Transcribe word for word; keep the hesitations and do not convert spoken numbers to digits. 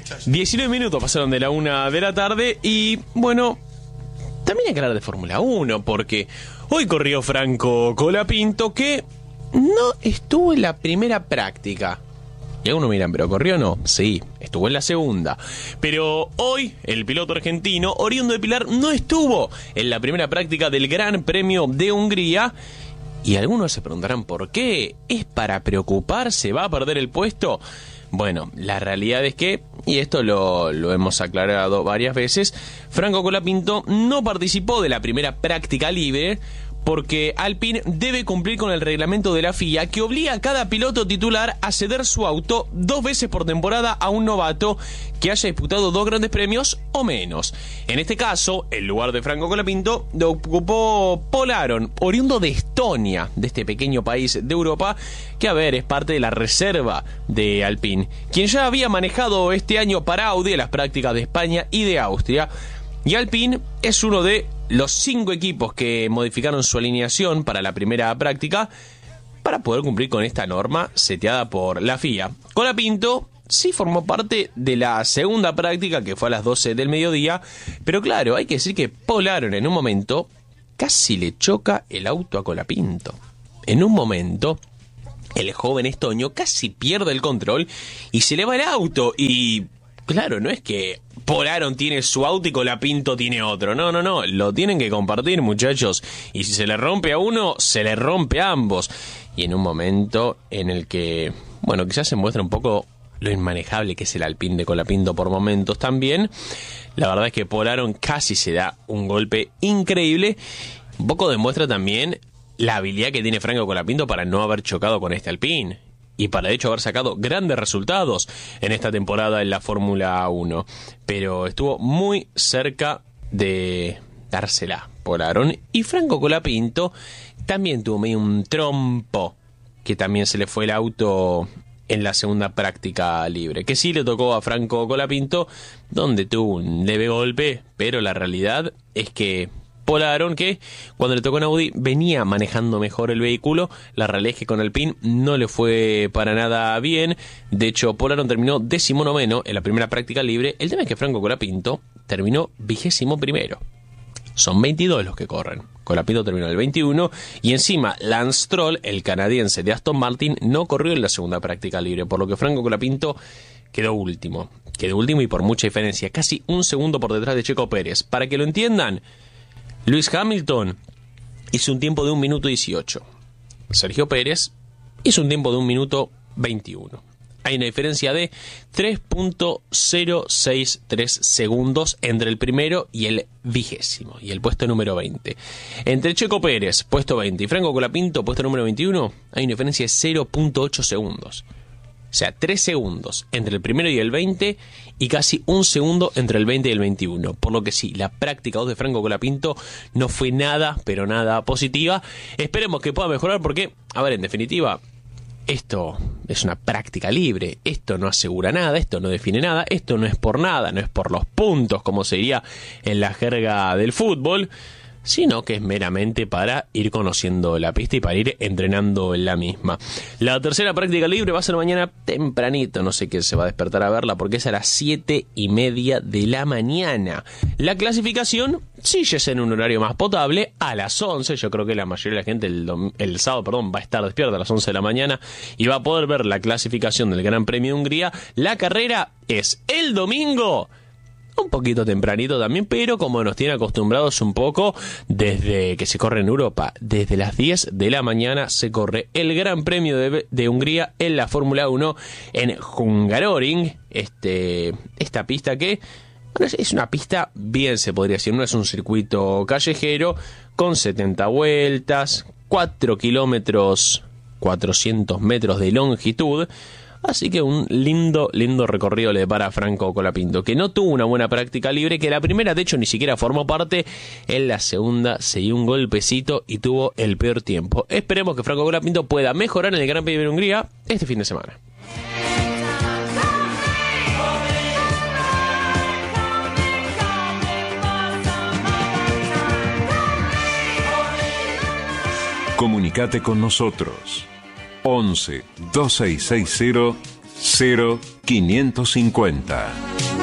diecinueve minutos pasaron de la una de la tarde y, bueno, también hay que hablar de Fórmula uno, porque hoy corrió Franco Colapinto, que no estuvo en la primera práctica. Y algunos miran, ¿pero corrió o no? Sí, estuvo en la segunda. Pero hoy, el piloto argentino, oriundo de Pilar, no estuvo en la primera práctica del Gran Premio de Hungría. Y algunos se preguntarán por qué. ¿Es para preocuparse? ¿Va a perder el puesto? Bueno, la realidad es que, y esto lo, lo hemos aclarado varias veces, Franco Colapinto no participó de la primera práctica libre porque Alpine debe cumplir con el reglamento de la F I A, que obliga a cada piloto titular a ceder su auto dos veces por temporada a un novato que haya disputado dos grandes premios o menos. En este caso, el lugar de Franco Colapinto lo ocupó Paul Aron, oriundo de Estonia, de este pequeño país de Europa, que a ver, es parte de la reserva de Alpine, quien ya había manejado este año para Audi las prácticas de España y de Austria. Y Alpine es uno de los cinco equipos que modificaron su alineación para la primera práctica para poder cumplir con esta norma seteada por la F I A. Colapinto sí formó parte de la segunda práctica, que fue a las doce del mediodía, pero claro, hay que decir que Paul Aron en un momento casi le choca el auto a Colapinto. En un momento, el joven estonio casi pierde el control y se le va el auto. Y claro, no es que Paul Aron tiene su auto y Colapinto tiene otro. No, no, no. Lo tienen que compartir, muchachos. Y si se le rompe a uno, se le rompe a ambos. Y en un momento en el que, bueno, quizás se muestra un poco lo inmanejable que es el Alpine de Colapinto por momentos también. La verdad es que Paul Aron casi se da un golpe increíble. Un poco demuestra también la habilidad que tiene Franco Colapinto para no haber chocado con este Alpine. Y para de hecho haber sacado grandes resultados en esta temporada en la Fórmula uno. Pero estuvo muy cerca de dársela por Aron. Y Franco Colapinto también tuvo medio un trompo, que también se le fue el auto en la segunda práctica libre. Que sí le tocó a Franco Colapinto, donde tuvo un leve golpe, pero la realidad es que Paul Aron, que cuando le tocó en Audi venía manejando mejor el vehículo. La realidad es que con Alpine no le fue para nada bien. De hecho, Paul Aron terminó décimo noveno en la primera práctica libre. El tema es que Franco Colapinto terminó vigésimo primero. Son veintidós los que corren. Colapinto terminó el veintiuno y encima Lance Stroll, el canadiense de Aston Martin, no corrió en la segunda práctica libre, por lo que Franco Colapinto quedó último. Quedó último y por mucha diferencia, casi un segundo por detrás de Checo Pérez. Para que lo entiendan, Lewis Hamilton hizo un tiempo de un minuto dieciocho. Sergio Pérez hizo un tiempo de un minuto veintiuno. Hay una diferencia de tres punto cero seis tres segundos entre el primero y el vigésimo, y el puesto número veinte. Entre Checo Pérez, puesto veinte, y Franco Colapinto, puesto número veintiuno, hay una diferencia de cero punto ocho segundos. O sea, tres segundos entre el primero y el veinte y casi un segundo entre el veinte y el veintiuno. Por lo que sí, la práctica dos de Franco Colapinto no fue nada, pero nada positiva. Esperemos que pueda mejorar porque, a ver, en definitiva, esto es una práctica libre. Esto no asegura nada, esto no define nada, esto no es por nada, no es por los puntos, como se diría en la jerga del fútbol, sino que es meramente para ir conociendo la pista y para ir entrenando en la misma. La tercera práctica libre va a ser mañana tempranito, no sé quién se va a despertar a verla porque es a las siete y media de la mañana. La clasificación sí ya es en un horario más potable, a las once. Yo creo que la mayoría de la gente el, dom- el sábado perdón, va a estar despierta a las once de la mañana y va a poder ver la clasificación del Gran Premio de Hungría. La carrera es el domingo, un poquito tempranito también, pero como nos tiene acostumbrados un poco desde que se corre en Europa, desde las diez de la mañana se corre el Gran Premio de, de Hungría en la Fórmula uno en Hungaroring, este, esta pista que, bueno, es una pista bien, se podría decir, no es un circuito callejero, con setenta vueltas, cuatro kilómetros, cuatrocientos metros de longitud. Así que un lindo, lindo recorrido le depara a Franco Colapinto, que no tuvo una buena práctica libre, que la primera de hecho ni siquiera formó parte, en la segunda se dio un golpecito y tuvo el peor tiempo. Esperemos que Franco Colapinto pueda mejorar en el Gran Premio de Hungría este fin de semana. Comunicate con nosotros. once, dos seis seis cero, cero quinientos cincuenta.